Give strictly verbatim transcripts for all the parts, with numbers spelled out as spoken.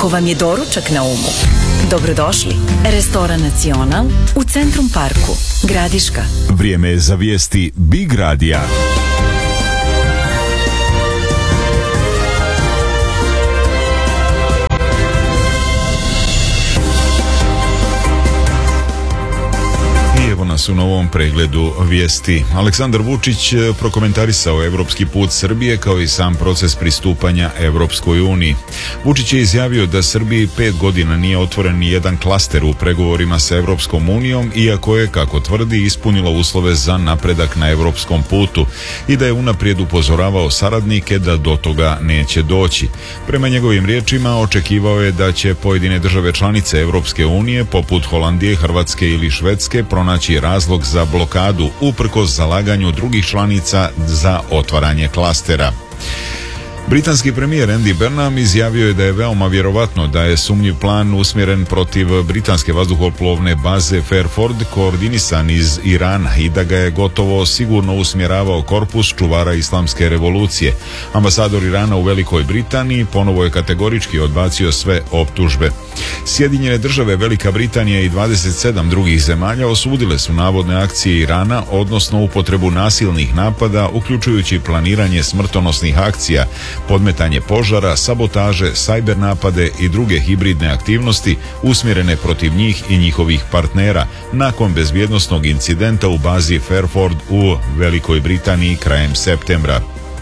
Ako vam je doručak na umu, dobrodošli. Restoran Nacional u Centrum Parku, Gradiška. Vrijeme je za vijesti Big Radija. Evo nas u novom pregledu vijesti. Aleksandar Vučić prokomentarisao evropski put Srbije kao i sam proces pristupanja Evropskoj uniji. Vučić je izjavio da Srbiji pet godina nije otvoren ni jedan klaster u pregovorima sa Evropskom unijom, iako je, kako tvrdi, ispunila uslove za napredak na evropskom putu i da je unaprijed upozoravao saradnike da do toga neće doći. Prema njegovim riječima, očekivao je da će pojedine države članice Evropske unije, poput Holandije, Hrvatske ili Švedske, pronaći razlog za blokadu uprkos zalaganju drugih članica za otvaranje klastera. Britanski premijer Andy Burnham izjavio je da je veoma vjerovatno da je sumnjiv plan usmjeren protiv britanske vazduhoplovne baze Fairford koordinisan iz Irana i da ga je gotovo sigurno usmjeravao korpus čuvara islamske revolucije. Ambasador Irana u Velikoj Britaniji ponovo je kategorički odbacio sve optužbe. Sjedinjene države, Velika Britanija i dvadeset sedam drugih zemalja osudile su navodne akcije Irana, odnosno upotrebu nasilnih napada, uključujući planiranje smrtonosnih akcija, podmetanje požara, sabotaže, sajber napade i druge hibridne aktivnosti usmjerene protiv njih i njihovih partnera nakon bezbjednosnog incidenta u bazi Fairford u Velikoj Britaniji krajem septembra.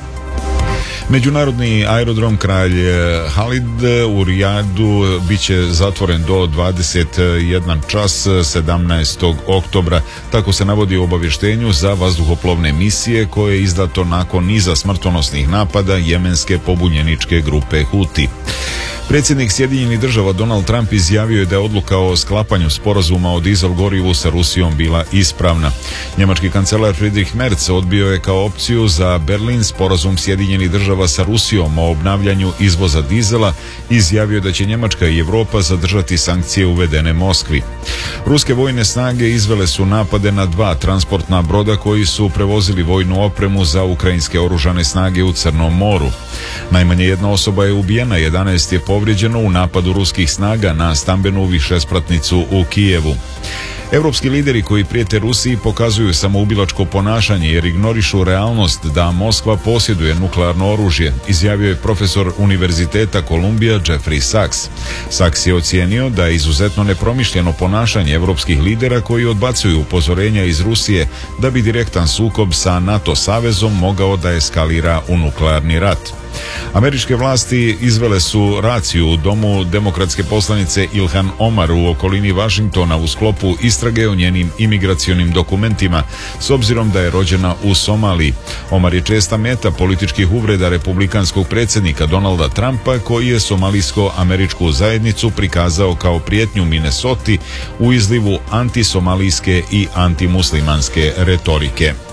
Međunarodni aerodrom Kralj Halid u Rijadu bit će zatvoren do dvadeset jedan čas sedamnaestog oktobra. Tako se navodi u obavještenju za vazduhoplovne misije koje je izdato nakon niza smrtonosnih napada jemenske pobunjeničke grupe Huti. Predsjednik Sjedinjenih država Donald Trump izjavio je da je odluka o sklapanju sporazuma o dizel gorivu sa Rusijom bila ispravna. Njemački kancelar Friedrich Merz odbio je kao opciju za Berlin sporazum Sjedinjenih država sa Rusijom o obnavljanju izvoza dizela i izjavio da će Njemačka i Europa zadržati sankcije uvedene Moskvi. Ruske vojne snage izvele su napade na dva transportna broda koji su prevozili vojnu opremu za ukrajinske oružane snage u Crnom moru. Najmanje jedna osoba je ubijena, jedanaest je povrijeđeno u napadu ruskih snaga na stambenu višespratnicu u Kijevu. Europski lideri koji prijete Rusiji pokazuju samoubilačko ponašanje jer ignorišu realnost da Moskva posjeduje nuklearno oružje, izjavio je profesor Univerziteta Columbia Jeffrey Sachs. Sachs je ocijenio da je izuzetno nepromišljeno ponašanje europskih lidera koji odbacuju upozorenja iz Rusije da bi direktan sukob sa NATO savezom mogao da eskalira u nuklearni rat. Američke vlasti izvele su raciju u domu demokratske poslanice Ilhan Omar u okolini Vašingtona u sklopu istrage o njenim imigracionim dokumentima, s obzirom da je rođena u Somaliji. Omar je česta meta političkih uvreda republikanskog predsjednika Donalda Trumpa, koji je somalijsko-američku zajednicu prikazao kao prijetnju Minnesoti u izlivu antisomalijske i antimuslimanske retorike.